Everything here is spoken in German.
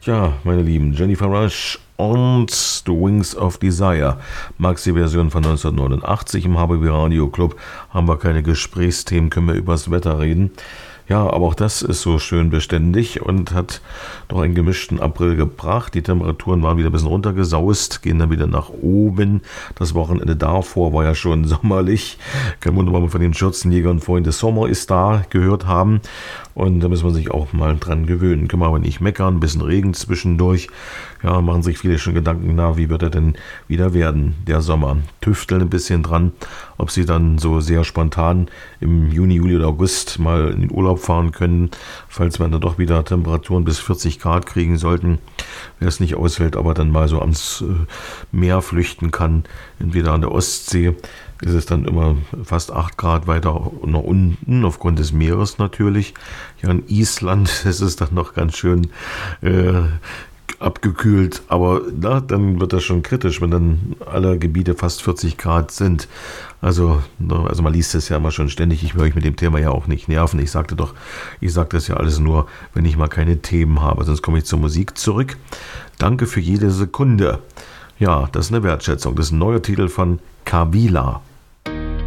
Ja, meine Lieben, Jennifer Rush und The Wings of Desire. Maxi-Version von 1989 im HBB Radio Club. Haben wir keine Gesprächsthemen, können wir übers Wetter reden. Ja, aber auch das ist so schön beständig und hat doch einen gemischten April gebracht. Die Temperaturen waren wieder ein bisschen runtergesaust, gehen dann wieder nach oben. Das Wochenende davor war ja schon sommerlich. Kein Wunder, weil wir von den Schürzenjägern vorhin der Sommer ist da gehört haben. Und da müssen wir sich auch mal dran gewöhnen. Können wir aber nicht meckern, ein bisschen Regen zwischendurch. Ja, machen sich viele schon Gedanken nach, wie wird er denn wieder werden, der Sommer. Tüfteln ein bisschen dran, ob sie dann so sehr spontan im Juni, Juli oder August mal in den Urlaub fahren können, falls wir dann doch wieder Temperaturen bis 40 Grad kriegen sollten. Wer es nicht aushält, aber dann mal so ans Meer flüchten kann, entweder an der Ostsee, ist es dann immer fast 8 Grad weiter nach unten, aufgrund des Meeres natürlich. Ja, in Island ist es dann noch ganz schön abgekühlt, aber dann wird das schon kritisch, wenn dann alle Gebiete fast 40 Grad sind. Also man liest es ja immer schon ständig, ich will euch mit dem Thema ja auch nicht nerven. Ich sagte das ja alles nur, wenn ich mal keine Themen habe, sonst komme ich zur Musik zurück. Danke für jede Sekunde. Ja, das ist eine Wertschätzung. Das ist ein neuer Titel von Kabila.